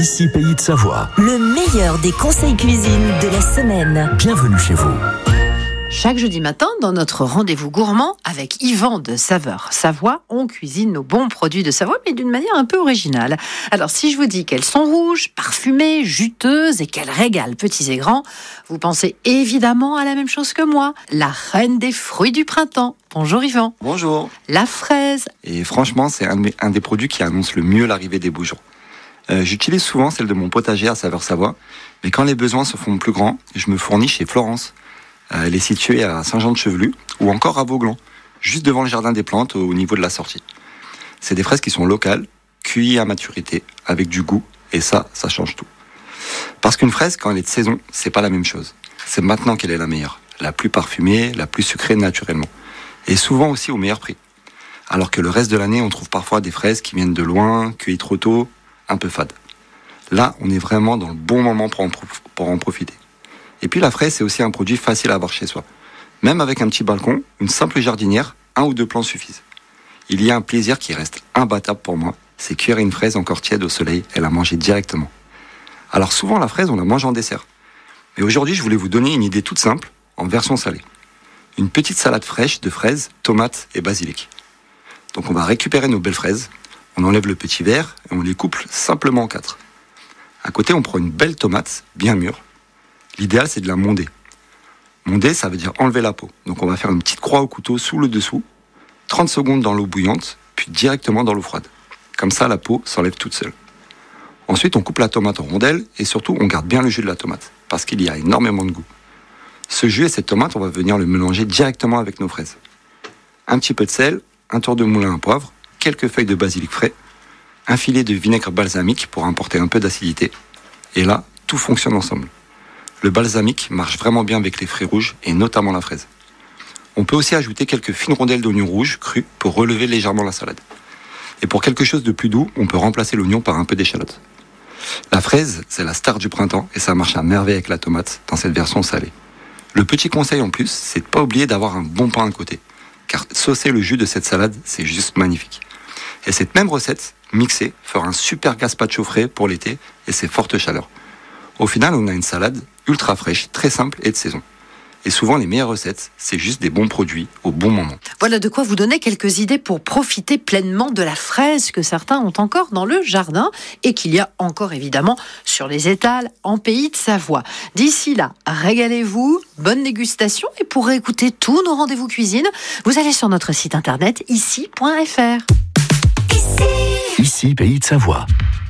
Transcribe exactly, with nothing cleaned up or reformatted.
Ici Pays de Savoie. Le meilleur des conseils cuisine de la semaine. Bienvenue chez vous. Chaque jeudi matin, dans notre rendez-vous gourmand avec Yvan de Saveur Savoie, on cuisine nos bons produits de Savoie, mais d'une manière un peu originale. Alors, si je vous dis qu'elles sont rouges, parfumées, juteuses et qu'elles régalent petits et grands, vous pensez évidemment à la même chose que moi, la reine des fruits du printemps. Bonjour Yvan. Bonjour. La fraise. Et franchement, c'est un, un des produits qui annonce le mieux l'arrivée des beaux jours. Euh, j'utilise souvent celle de mon potager à Saveur Savoie, mais quand les besoins se font plus grands, je me fournis chez Florence. Elle est située à Saint-Jean-de-Chevelu ou encore à Vauglan, juste devant le jardin des plantes au niveau de la sortie. C'est des fraises qui sont locales, cueillies à maturité, avec du goût, et ça, ça change tout. Parce qu'une fraise, quand elle est de saison, c'est pas la même chose. C'est maintenant qu'elle est la meilleure, la plus parfumée, la plus sucrée naturellement, et souvent aussi au meilleur prix. Alors que le reste de l'année, on trouve parfois des fraises qui viennent de loin, cueillies trop tôt, un peu fades. Là, on est vraiment dans le bon moment pour en, pour en profiter. Et puis la fraise, c'est aussi un produit facile à avoir chez soi. Même avec un petit balcon, une simple jardinière, un ou deux plants suffisent. Il y a un plaisir qui reste imbattable pour moi, c'est cuire une fraise encore tiède au soleil et la manger directement. Alors souvent la fraise, on la mange en dessert. Mais aujourd'hui, je voulais vous donner une idée toute simple, en version salée. Une petite salade fraîche de fraises, tomates et basilic. Donc on va récupérer nos belles fraises, on enlève le petit verre et on les coupe simplement en quatre. À côté, on prend une belle tomate, bien mûre. L'idéal, c'est de la monder. Monder, ça veut dire enlever la peau. Donc on va faire une petite croix au couteau sous le dessous, trente secondes dans l'eau bouillante, puis directement dans l'eau froide. Comme ça, la peau s'enlève toute seule. Ensuite, on coupe la tomate en rondelles et surtout, on garde bien le jus de la tomate, parce qu'il y a énormément de goût. Ce jus et cette tomate, on va venir le mélanger directement avec nos fraises. Un petit peu de sel, un tour de moulin à poivre, quelques feuilles de basilic frais, un filet de vinaigre balsamique pour apporter un peu d'acidité. Et là, tout fonctionne ensemble. Le balsamique marche vraiment bien avec les fruits rouges et notamment la fraise. On peut aussi ajouter quelques fines rondelles d'oignon rouge cru pour relever légèrement la salade. Et pour quelque chose de plus doux, on peut remplacer l'oignon par un peu d'échalote. La fraise, c'est la star du printemps et ça marche à merveille avec la tomate dans cette version salée. Le petit conseil en plus, c'est de ne pas oublier d'avoir un bon pain à côté, car saucer le jus de cette salade, c'est juste magnifique. Et cette même recette, mixée, fera un super gazpacho frais pour l'été et ses fortes chaleurs. Au final, on a une salade ultra fraîche, très simple et de saison. Et souvent, les meilleures recettes, c'est juste des bons produits au bon moment. Voilà de quoi vous donner quelques idées pour profiter pleinement de la fraise que certains ont encore dans le jardin et qu'il y a encore évidemment sur les étals en Pays de Savoie. D'ici là, régalez-vous, bonne dégustation et pour réécouter tous nos rendez-vous cuisine, vous allez sur notre site internet ici point f r. Ici. Ici Pays de Savoie.